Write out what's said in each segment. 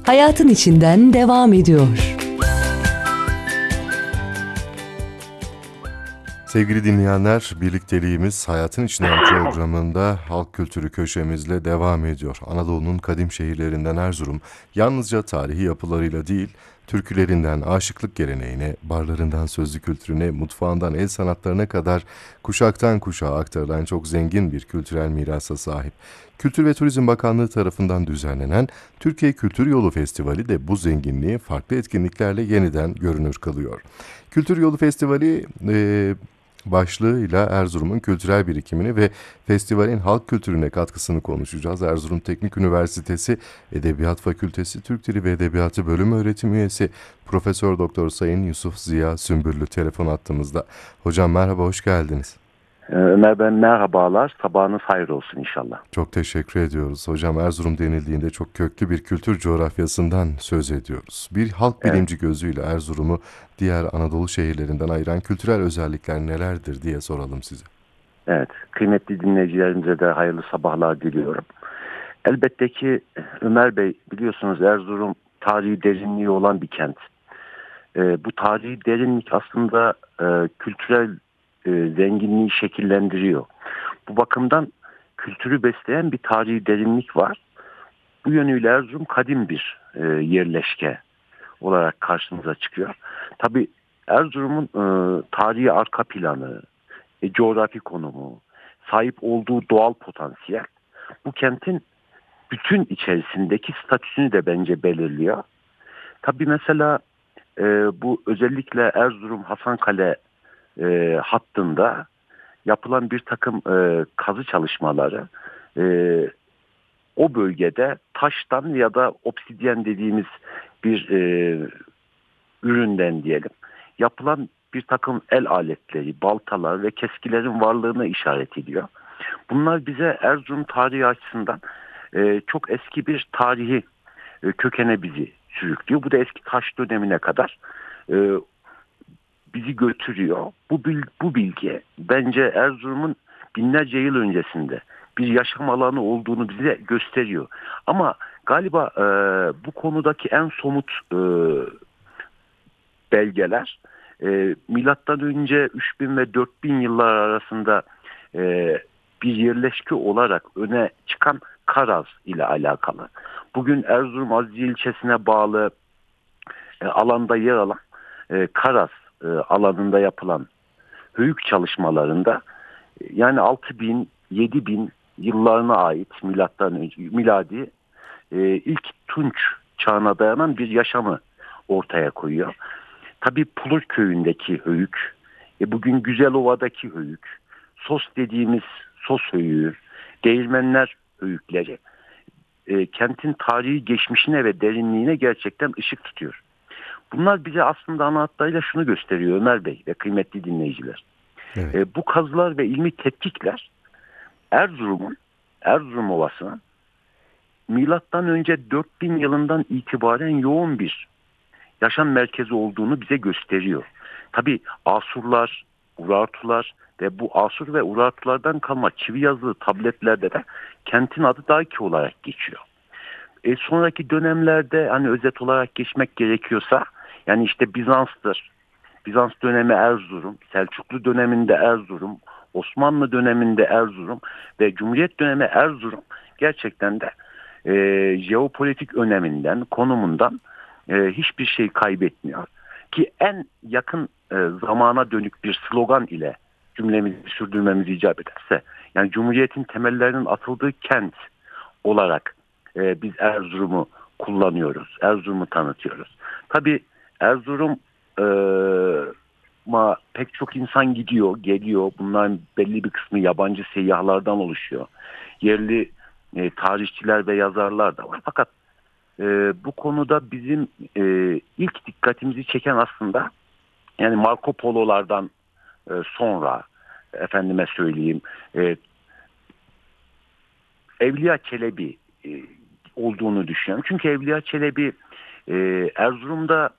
hayatın içinden devam ediyor. Sevgili dinleyenler, birlikteliğimiz Hayatın İçinden programında halk kültürü köşemizle devam ediyor. Anadolu'nun kadim şehirlerinden Erzurum, yalnızca tarihi yapılarıyla değil, türkülerinden aşıklık geleneğine, barlarından sözlü kültürüne, mutfağından el sanatlarına kadar kuşaktan kuşağa aktarılan çok zengin bir kültürel mirasa sahip. Kültür ve Turizm Bakanlığı tarafından düzenlenen Türkiye Kültür Yolu Festivali de bu zenginliği farklı etkinliklerle yeniden görünür kılıyor. Kültür Yolu Festivali başlığıyla Erzurum'un kültürel birikimini ve festivalin halk kültürüne katkısını konuşacağız. Erzurum Teknik Üniversitesi Edebiyat Fakültesi Türk Dili ve Edebiyatı Bölüm Öğretim Üyesi Profesör Doktor Sayın Yusuf Ziya Sümbüllü telefon attığımızda. Hocam merhaba, hoş geldiniz. Ömer ben merhabalar. Sabahınız hayır olsun inşallah. Çok teşekkür ediyoruz. Hocam Erzurum denildiğinde çok köklü bir kültür coğrafyasından söz ediyoruz. Bir halk bilimci gözüyle Erzurum'u diğer Anadolu şehirlerinden ayıran kültürel özellikler nelerdir diye soralım size. Evet, kıymetli dinleyicilerimize de hayırlı sabahlar diliyorum. Elbette ki Ömer Bey, biliyorsunuz Erzurum tarihi derinliği olan bir kent. Bu tarihi derinlik aslında kültürel zenginliği şekillendiriyor. Bu bakımdan kültürü besleyen bir tarihi derinlik var. Bu yönüyle Erzurum kadim bir yerleşke olarak karşımıza çıkıyor. Tabii Erzurum'un tarihi arka planı, coğrafi konumu, sahip olduğu doğal potansiyel bu kentin bütün içerisindeki statüsünü de bence belirliyor. Tabii mesela bu özellikle Erzurum Hasankale hattında yapılan bir takım kazı çalışmaları o bölgede taştan ya da obsidyen dediğimiz bir üründen diyelim yapılan bir takım el aletleri, baltalar ve keskilerin varlığına işaret ediyor. Bunlar bize Erzurum tarihi açısından çok eski bir tarihi kökene bizi sürüklüyor. Bu da eski taş dönemine kadar bizi götürüyor. Bu bilgi bence Erzurum'un binlerce yıl öncesinde bir yaşam alanı olduğunu bize gösteriyor. Ama galiba bu konudaki en somut belgeler milattan önce 3000 ve 4000 yıllar arasında bir yerleşke olarak öne çıkan Karaz ile alakalı. Bugün Erzurum Aziz ilçesine bağlı alanda yer alan Karaz alanında yapılan höyük çalışmalarında yani 6000 7000 yıllarına ait milattan önce miladi ilk Tunç çağına dayanan bir yaşamı ortaya koyuyor. Tabii Pulur köyündeki höyük, bugün Güzelova'daki höyük, Sos dediğimiz Sos höyüğü, Değirmenler höyükleri kentin tarihi geçmişine ve derinliğine gerçekten ışık tutuyor. Bunlar bize aslında ana hatlarıyla şunu gösteriyor Ömer Bey ve kıymetli dinleyiciler. Evet. Bu kazılar ve ilmi tetkikler Erzurum Ovası'nın milattan önce 4000 yılından itibaren yoğun bir yaşam merkezi olduğunu bize gösteriyor. Tabii Asurlar, Urartular ve bu Asur ve Urartulardan kalma çivi yazılı tabletlerde de kentin adı Daki olarak geçiyor. Sonraki dönemlerde hani özet olarak geçmek gerekiyorsa yani işte Bizans'tır. Bizans dönemi Erzurum, Selçuklu döneminde Erzurum, Osmanlı döneminde Erzurum ve Cumhuriyet dönemi Erzurum gerçekten de jeopolitik öneminden, konumundan hiçbir şey kaybetmiyor. Ki en yakın zamana dönük bir slogan ile cümlemizi sürdürmemiz icap ederse, yani Cumhuriyet'in temellerinin atıldığı kent olarak biz Erzurum'u kullanıyoruz, Erzurum'u tanıtıyoruz. Tabii Erzurum'a pek çok insan gidiyor, geliyor. Bunların belli bir kısmı yabancı seyyahlardan oluşuyor. Yerli tarihçiler ve yazarlar da var. Fakat bu konuda bizim ilk dikkatimizi çeken aslında yani Marco Polo'lardan sonra efendime söyleyeyim Evliya Çelebi olduğunu düşünüyorum. Çünkü Evliya Çelebi Erzurum'da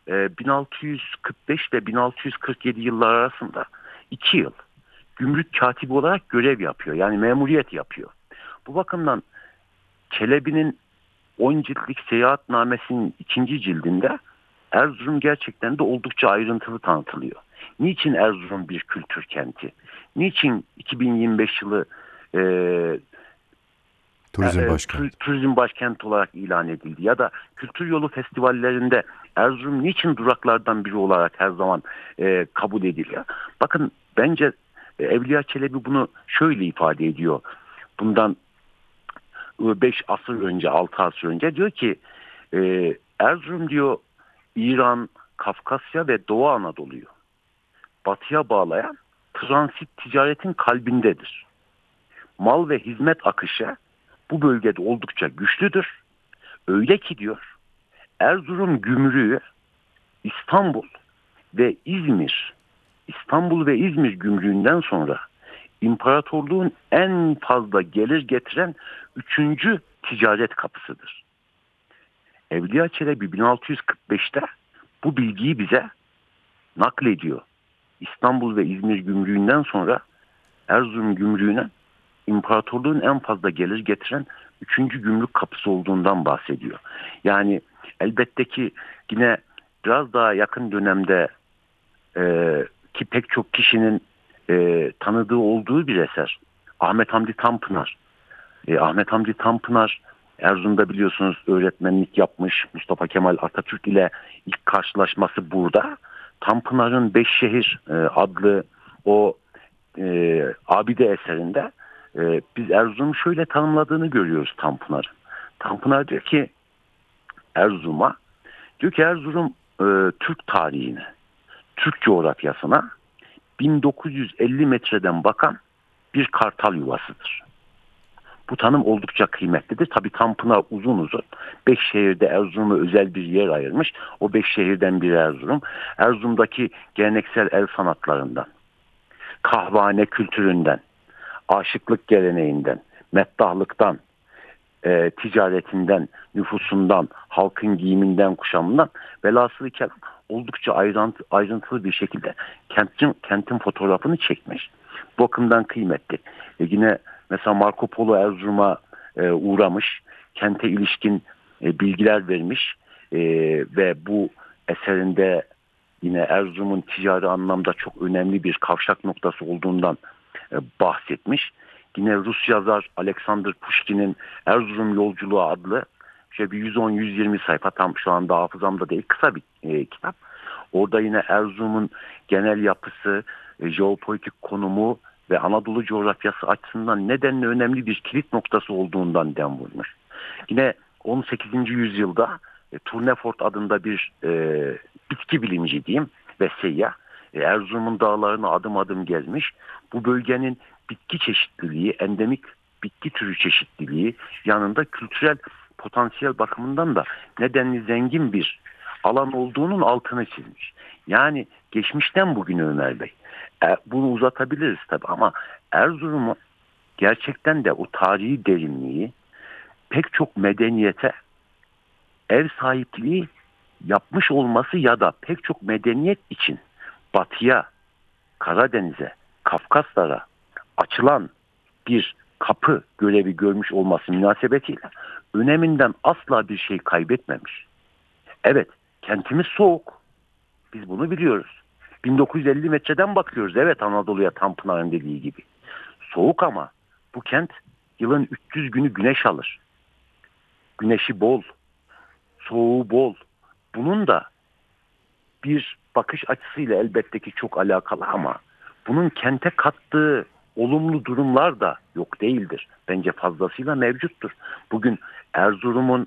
1645 ve 1647 yıllar arasında 2 yıl gümrük katibi olarak görev yapıyor. Yani memuriyet yapıyor. Bu bakımdan Çelebi'nin 10 ciltlik seyahatnamesinin 2. cildinde Erzurum gerçekten de oldukça ayrıntılı tanıtılıyor. Niçin Erzurum bir kültür kenti? Niçin 2025 yılı turizm başkenti olarak ilan edildi? Ya da kültür yolu festivallerinde Erzurum niçin duraklardan biri olarak her zaman kabul ediliyor? Bakın bence Evliya Çelebi bunu şöyle ifade ediyor. Bundan 5 asır önce, 6 asır önce diyor ki Erzurum diyor İran, Kafkasya ve Doğu Anadolu'yu batıya bağlayan transit ticaretin kalbindedir. Mal ve hizmet akışı bu bölgede oldukça güçlüdür. Öyle ki diyor Erzurum gümrüğü İstanbul ve İzmir gümrüğünden sonra imparatorluğun en fazla gelir getiren 3. ticaret kapısıdır. Evliya Çelebi 1645'te bu bilgiyi bize naklediyor. İstanbul ve İzmir gümrüğünden sonra Erzurum gümrüğüne imparatorluğun en fazla gelir getiren 3. gümrük kapısı olduğundan bahsediyor. Yani elbette ki yine biraz daha yakın dönemde ki pek çok kişinin tanıdığı olduğu bir eser. Ahmet Hamdi Tanpınar. Ahmet Hamdi Tanpınar Erzurum'da biliyorsunuz öğretmenlik yapmış. Mustafa Kemal Atatürk ile ilk karşılaşması burada. Tanpınar'ın Beşşehir adlı o abide eserinde biz Erzurum'u şöyle tanımladığını görüyoruz Tanpınar'ın. Tanpınar diyor ki Erzurum Türk tarihine, Türk coğrafyasına 1950 metreden bakan bir kartal yuvasıdır. Bu tanım oldukça kıymetlidir. Tabii Tanpınar uzun 5 şehirde Erzurum'a özel bir yer ayırmış. O 5 şehirden biri Erzurum. Erzurum'daki geleneksel el sanatlarından, kahvehane kültüründen, aşıklık geleneğinden, meddahlıktan, ticaretinden, nüfusundan, halkın giyiminden, kuşamından velhasılı kelam oldukça ayrıntılı bir şekilde kentin fotoğrafını çekmiş. Bu bakımdan kıymetli. Yine mesela Marco Polo Erzurum'a uğramış, kente ilişkin bilgiler vermiş ve bu eserinde yine Erzurum'un ticari anlamda çok önemli bir kavşak noktası olduğundan bahsetmiş. Yine Rus yazar Alexander Pushkin'in Erzurum Yolculuğu adlı bir 110-120 sayfa, tam şu anda hafızamda değil, kısa bir kitap. Orada yine Erzurum'un genel yapısı, jeopolitik konumu ve Anadolu coğrafyası açısından nedenle önemli bir kilit noktası olduğundan dem vurmuş. Yine 18. yüzyılda Tournefort adında bir bitki bilimci diyeyim ve seyyah Erzurum'un dağlarını adım adım gezmiş. Bu bölgenin bitki çeşitliliği, endemik bitki türü çeşitliliği yanında kültürel potansiyel bakımından da nedenli zengin bir alan olduğunun altını çizmiş. Yani geçmişten bugüne Ömer Bey. Bunu uzatabiliriz tabii ama Erzurum'un gerçekten de o tarihi derinliği pek çok medeniyete ev sahipliği yapmış olması ya da pek çok medeniyet için batıya, Karadeniz'e, Kafkaslara açılan bir kapı görevi görmüş olması münasebetiyle öneminden asla bir şey kaybetmemiş. Evet, kentimiz soğuk. Biz bunu biliyoruz. 1950 metreden bakıyoruz. Evet, Anadolu'ya Tanpınar'ın dediği gibi. Soğuk ama bu kent yılın 300 günü güneş alır. Güneşi bol, soğuğu bol. Bunun da bir bakış açısıyla elbette ki çok alakalı ama bunun kente kattığı olumlu durumlar da yok değildir. Bence fazlasıyla mevcuttur. Bugün Erzurum'un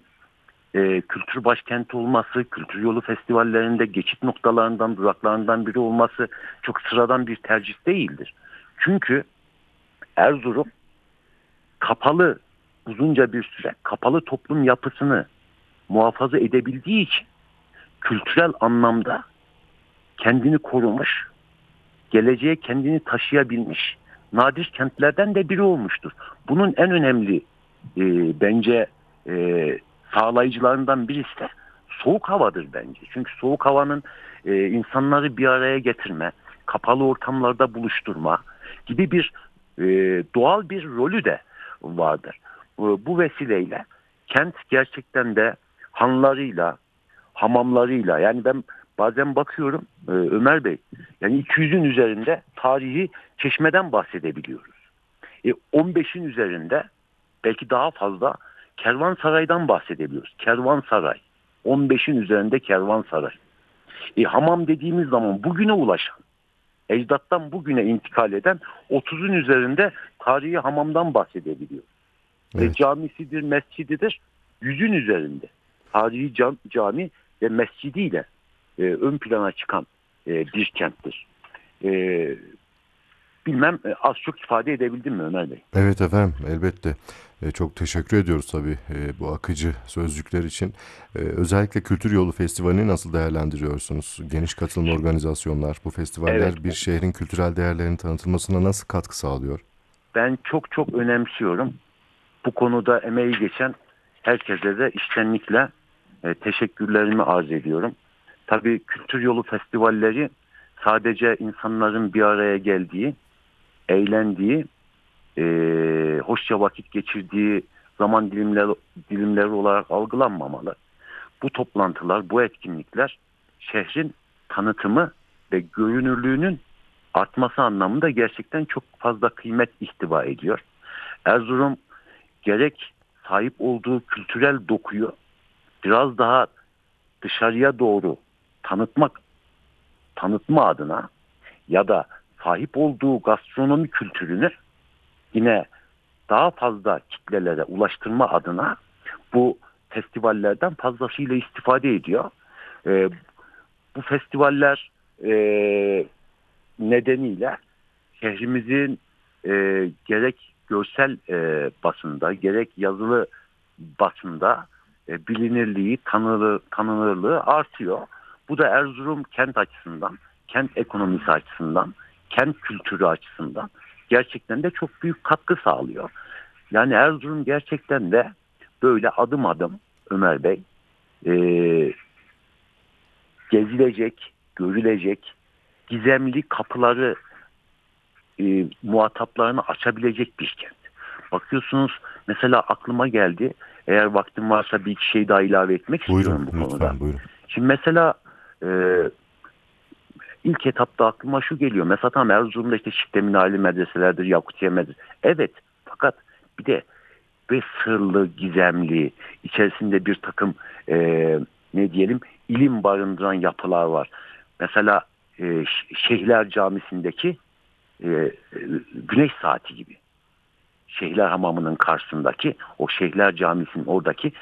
kültür başkenti olması, kültür yolu festivallerinde geçit noktalarından, duraklarından biri olması çok sıradan bir tercih değildir. Çünkü Erzurum kapalı, uzunca bir süre kapalı toplum yapısını muhafaza edebildiği için kültürel anlamda kendini korumuş, geleceğe kendini taşıyabilmiş nadir kentlerden de biri olmuştur. Bunun en önemli bence sağlayıcılarından birisi de soğuk havadır bence. Çünkü soğuk havanın insanları bir araya getirme, kapalı ortamlarda buluşturma gibi bir doğal bir rolü de vardır. Bu vesileyle kent gerçekten de hanlarıyla, hamamlarıyla, yani ben bazen bakıyorum Ömer Bey, yani 200'ün üzerinde tarihi çeşmeden bahsedebiliyoruz. 15'in üzerinde, belki daha fazla kervansaraydan bahsedebiliyoruz. Kervansaray. 15'in üzerinde kervansaray. Hamam dediğimiz zaman bugüne ulaşan, ecdattan bugüne intikal eden 30'un üzerinde tarihi hamamdan bahsedebiliyoruz. Evet. Camisidir, mescididir, 100'ün üzerinde tarihi cami ve mescidiyle ön plana çıkan bir kenttir. Bilmem az çok ifade edebildim mi Ömer Bey? Evet efendim, elbette. Çok teşekkür ediyoruz tabii bu akıcı sözcükler için. Özellikle Kültür Yolu Festivali'ni nasıl değerlendiriyorsunuz? Geniş katılımlı organizasyonlar, bu Evet, festivaller bir şehrin kültürel değerlerinin tanıtılmasına nasıl katkı sağlıyor? ben çok çok önemsiyorum. Bu konuda emeği geçen herkese de içtenlikle teşekkürlerimi arz ediyorum. Tabii Kültür Yolu Festivalleri sadece insanların bir araya geldiği, eğlendiği, hoşça vakit geçirdiği zaman dilimleri olarak algılanmamalı. Bu toplantılar, bu etkinlikler şehrin tanıtımı ve görünürlüğünün artması anlamında gerçekten çok fazla kıymet ihtiva ediyor. Erzurum gerek sahip olduğu kültürel dokuyu biraz daha dışarıya doğru tanıtma adına ya da sahip olduğu gastronomi kültürünü yine daha fazla kitlelere ulaştırma adına bu festivallerden fazlasıyla istifade ediyor. Bu festivaller nedeniyle şehrimizin gerek görsel basında gerek yazılı basında bilinirliği, tanınırlığı artıyor. Bu da Erzurum kent açısından, kent ekonomisi açısından, kent kültürü açısından gerçekten de çok büyük katkı sağlıyor. Yani Erzurum gerçekten de böyle adım adım Ömer Bey gezilecek, görülecek, gizemli kapıları muhataplarını açabilecek bir kent. Bakıyorsunuz mesela aklıma geldi. Eğer vaktim varsa bir iki şey daha ilave etmek istiyorum bu Buyurun, konuda. lütfen buyurun. Şimdi mesela ilk etapta aklıma şu geliyor. Mesela tam Erzurum'da işte Şifte Minareli medreselerdir, Yakutiye medrese. Evet, fakat bir de ve sırlı, gizemli, içerisinde bir takım ne diyelim ilim barındıran yapılar var. Mesela Şeyhler Camisi'ndeki güneş saati gibi. Şeyhler Hamamı'nın karşısındaki o Şeyhler Camisi'nin oradaki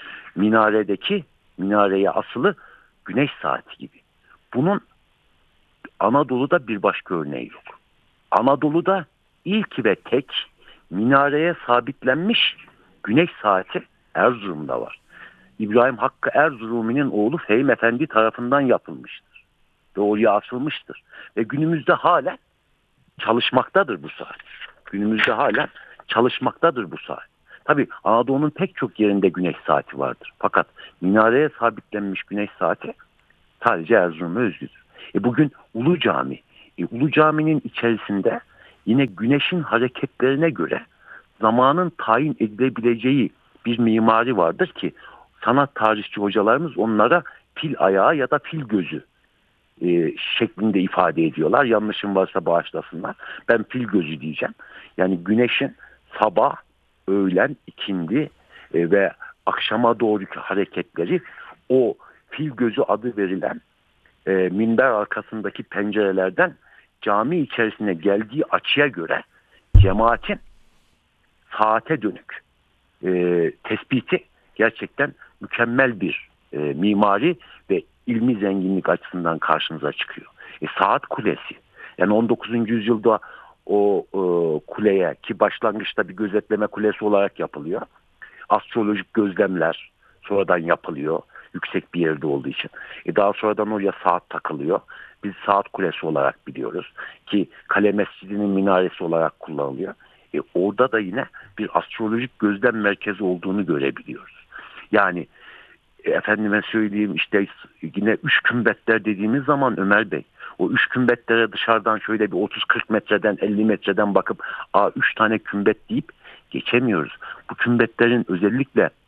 minareye asılı güneş saati gibi. Bunun Anadolu'da bir başka örneği yok. Anadolu'da ilk ve tek minareye sabitlenmiş güneş saati Erzurum'da var. İbrahim Hakkı Erzurumi'nin oğlu Fehim Efendi tarafından yapılmıştır. Ve oraya asılmıştır. Ve günümüzde hala çalışmaktadır bu saat. Günümüzde hala çalışmaktadır bu saat. Tabii Anadolu'nun pek çok yerinde güneş saati vardır. Fakat minareye sabitlenmiş güneş saati sadece Erzurum'a özgüdür. Bugün Ulu Cami. Ulu Cami'nin içerisinde yine güneşin hareketlerine göre zamanın tayin edilebileceği bir mimari vardır ki sanat tarihçi hocalarımız onlara fil ayağı ya da fil gözü şeklinde ifade ediyorlar. Yanlışım varsa bağışlasınlar. Ben fil gözü diyeceğim. Yani güneşin sabah, öğlen, ikindi ve akşama doğruki hareketleri o fil gözü adı verilen minber arkasındaki pencerelerden cami içerisine geldiği açıya göre cemaatin saate dönük tespiti gerçekten mükemmel bir mimari ve ilmi zenginlik açısından karşımıza çıkıyor. Saat kulesi. Yani 19. yüzyılda o kuleye ki başlangıçta bir gözetleme kulesi olarak yapılıyor. Astrolojik gözlemler sonradan yapılıyor. Yüksek bir yerde olduğu için. Daha sonradan oraya saat takılıyor. Biz saat kulesi olarak biliyoruz. Ki Kale Mescidi'nin minaresi olarak kullanılıyor. Orada da yine bir astrolojik gözlem merkezi olduğunu görebiliyoruz. Yani efendime söyleyeyim işte yine 3 kümbetler dediğimiz zaman Ömer Bey o 3 kümbetlere dışarıdan şöyle bir 30-40 metreden 50 metreden bakıp 3 tane kümbet deyip geçemiyoruz. Bu kümbetlerin özellikle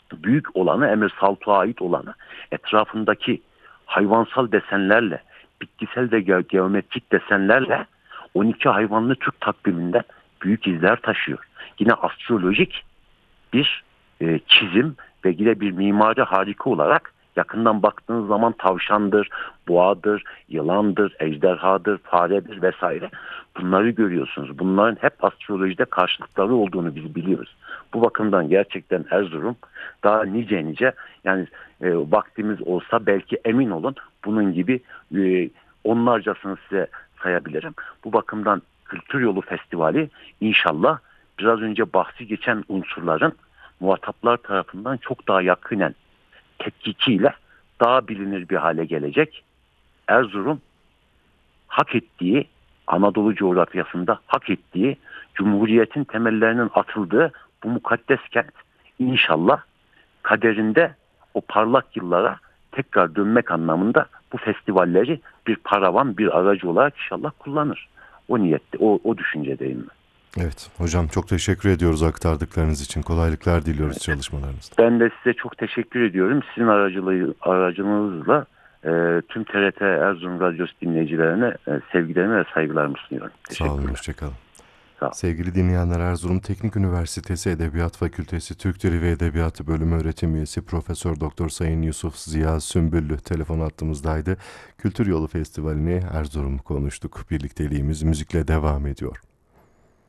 büyük olanı, Emir Saltuğ'a ait olanı, etrafındaki hayvansal desenlerle, bitkisel ve geometrik desenlerle 12 hayvanlı Türk takviminden büyük izler taşıyor. Yine astrolojik bir çizim ve yine bir mimari harika olarak yakından baktığınız zaman tavşandır, boğadır, yılandır, ejderhadır, faredir vesaire. Bunları görüyorsunuz. Bunların hep astrolojide karşılıkları olduğunu biz biliyoruz. Bu bakımdan gerçekten Erzurum daha nice yani vaktimiz olsa belki emin olun bunun gibi onlarcasını size sayabilirim. Bu bakımdan Kültür Yolu Festivali inşallah biraz önce bahsi geçen unsurların muhataplar tarafından çok daha yakinen tetkikiyle daha bilinir bir hale gelecek. Erzurum hak ettiği, Anadolu coğrafyasında hak ettiği, Cumhuriyet'in temellerinin atıldığı bu mukaddes kent inşallah kaderinde o parlak yıllara tekrar dönmek anlamında bu festivalleri bir paravan, bir aracı olarak inşallah kullanır. O niyette, o düşüncedeyim ben. Evet hocam, çok teşekkür ediyoruz aktardıklarınız için. Kolaylıklar diliyoruz çalışmalarınızda. Ben de size çok teşekkür ediyorum. Sizin aracılığınızla tüm TRT Erzurum Radyosu dinleyicilerine sevgilerimi ve saygılarımı sunuyorum. Sağ olun, hoşçakalın. Sağ olun. Sevgili dinleyenler, Erzurum Teknik Üniversitesi Edebiyat Fakültesi Türk Dili ve Edebiyatı Bölümü öğretim üyesi Profesör Doktor Sayın Yusuf Ziya Sümbüllü telefon hattımızdaydı. Kültür Yolu Festivali'ni Erzurum konuştuk. Birlikteliğimiz müzikle devam ediyor.